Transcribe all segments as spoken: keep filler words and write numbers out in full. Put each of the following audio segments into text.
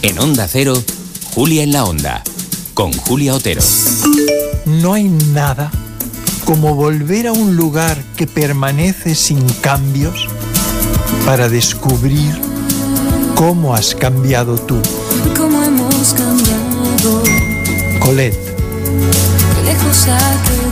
En Onda Cero, Julia en la Onda, con Julia Otero. No hay nada como volver a un lugar que permanece sin cambios para descubrir cómo has cambiado tú. Cómo hemos cambiado. Colette. Qué lejos ha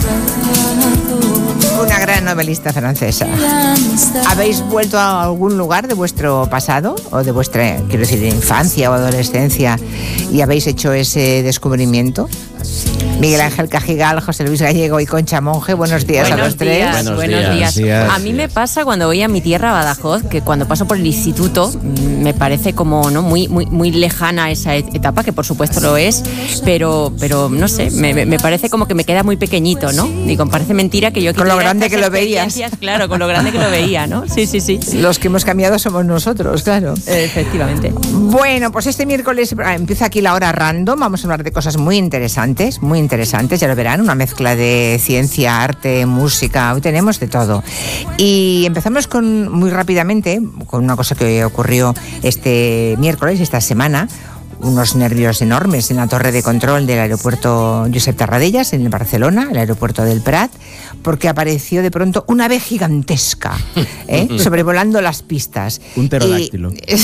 quedado. Una gran novelista francesa. ¿Habéis vuelto a algún lugar de vuestro pasado o de vuestra, quiero decir, infancia o adolescencia y habéis hecho ese descubrimiento? Miguel Ángel Cajigal, José Luis Gallego y Concha Monge, buenos días buenos a los tres. Días, buenos, buenos días, días. días. A mí me pasa cuando voy a mi tierra, Badajoz, que cuando paso por el instituto me parece como no muy muy muy lejana esa etapa, que por supuesto lo es, pero pero no sé, me, me parece como que me queda muy pequeñito, ¿no? Digo, parece mentira que yo con lo grande que lo veías. Claro, con lo grande que lo veía, ¿no? Sí, sí, sí. Los que hemos cambiado somos nosotros, claro. Efectivamente. Bueno, pues este miércoles empieza aquí la hora random. Vamos a hablar de cosas muy interesantes, muy interesantes, ya lo verán, una mezcla de ciencia, arte, música, hoy tenemos de todo. Y empezamos con muy rápidamente con una cosa que ocurrió este miércoles, esta semana. Unos nervios enormes en la torre de control del aeropuerto Josep Tarradellas, en Barcelona, el aeropuerto del Prat, porque apareció de pronto una ave gigantesca, ¿eh? sobrevolando las pistas. Un pterodáctilo. Y,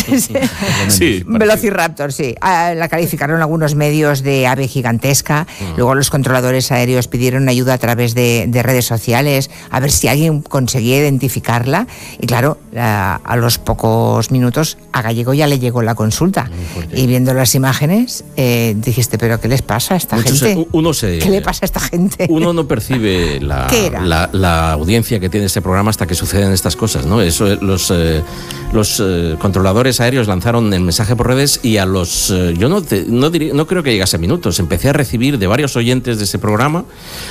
sí, un velociraptor, sí. Ah, la calificaron algunos medios de ave gigantesca. Uh-huh. Luego los controladores aéreos pidieron ayuda a través de, de redes sociales, a ver si alguien conseguía identificarla. Y claro, a, a los pocos minutos a Gallego ya le llegó la consulta. Y viendo las imágenes, eh, dijiste, pero ¿qué les pasa a esta Muchos gente? Se, uno se, ¿Qué le pasa a esta gente? Uno no percibe la, la, la audiencia que tiene este programa hasta que suceden estas cosas, ¿no? Eso, los eh, los eh, controladores aéreos lanzaron el mensaje por redes y a los... Eh, yo no, te, no, diría, no creo que llegase a minutos. Empecé a recibir de varios oyentes de ese programa.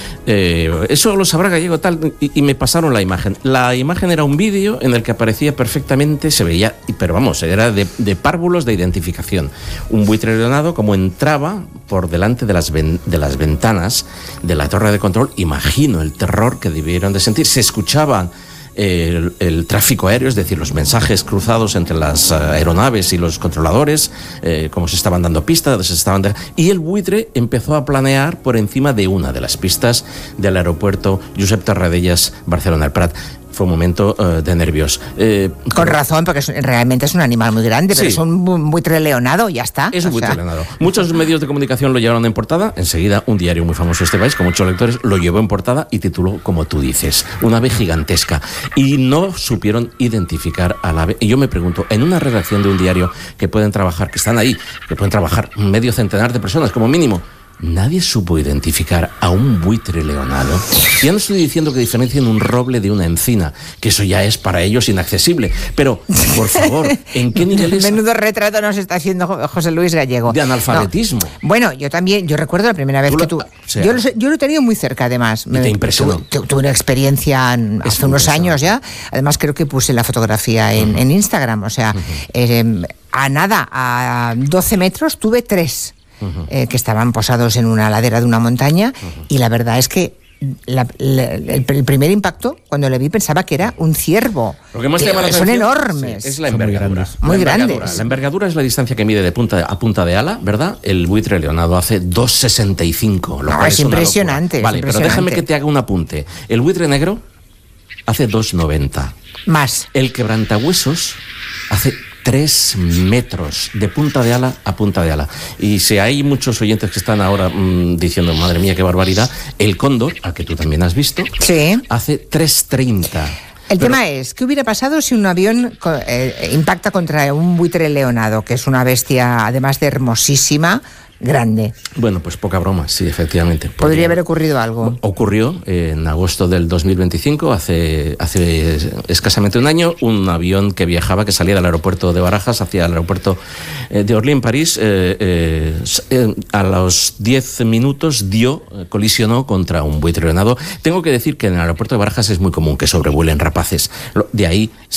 Eh, eso lo sabrá Gallego tal, y, y me pasaron la imagen. La imagen era un vídeo en el que aparecía perfectamente, se veía, pero vamos, era de, de párvulos de identificación. Un buitre leonado como entraba por delante de las, ven, de las ventanas de la torre de control. Imagino el terror que debieron de sentir. Se escuchaban El, el tráfico aéreo, es decir, los mensajes cruzados entre las aeronaves y los controladores, eh, cómo se estaban dando pistas, se estaban de... y el buitre empezó a planear por encima de una de las pistas del aeropuerto Josep Tarradellas, Barcelona, el Prat. Fue un momento uh, de nervios. Eh, Con razón, porque es, realmente es un animal muy grande, pero sí. Es un buitre leonado, ya está. Es un buitre leonado. Muchos medios de comunicación lo llevaron en portada. Enseguida, un diario muy famoso de este país, con muchos lectores, lo llevó en portada y tituló, como tú dices, una ave gigantesca. Y no supieron identificar a la ave. Y yo me pregunto, en una redacción de un diario que pueden trabajar, que están ahí, que pueden trabajar medio centenar de personas como mínimo, nadie supo identificar a un buitre leonado. Ya no estoy diciendo que diferencien un roble de una encina, que eso ya es para ellos inaccesible. Pero, por favor, ¿en qué niveles? Menudo retrato nos está haciendo José Luis Gallego. De analfabetismo. No. Bueno, yo también, yo recuerdo la primera vez tú que tú... O sea, yo, lo, yo lo he tenido muy cerca, además. Me, te impresionó. Tuve, tuve una experiencia hace unos años ya. Además, creo que puse la fotografía en, uh-huh. en Instagram. O sea, uh-huh. eh, a nada, a doce metros tuve tres. Uh-huh. Eh, que estaban posados en una ladera de una montaña, uh-huh. y la verdad es que la, la, el, el primer impacto, cuando le vi, pensaba que era un ciervo. Lo que más te llama la son atención, enormes. Sí, es la envergadura. Muy la grandes. Envergadura. La envergadura es la distancia que mide de punta a punta de ala, ¿verdad? El buitre leonado hace dos sesenta y cinco. No, es, es impresionante. Es vale, impresionante. Pero déjame que te haga un apunte. El buitre negro hace dos noventa. Más. El quebrantahuesos hace tres metros de punta de ala a punta de ala. Y si hay muchos oyentes que están ahora mmm, diciendo, madre mía, qué barbaridad, el cóndor, al que tú también has visto, sí. hace tres treinta. El Pero, tema es, ¿qué hubiera pasado si un avión eh, impacta contra un buitre leonado, que es una bestia, además de hermosísima, grande? Bueno, pues poca broma, sí, efectivamente. ¿Podría haber ocurrido algo? Ocurrió eh, en agosto del dos mil veinticinco, hace, hace escasamente un año, un avión que viajaba, que salía del aeropuerto de Barajas hacia el aeropuerto eh, de Orly, en París, eh, eh, eh, a los diez minutos dio, eh, colisionó contra un buitre leonado. Tengo que decir que en el aeropuerto de Barajas es muy común que sobrevuelen rapaces. De ahí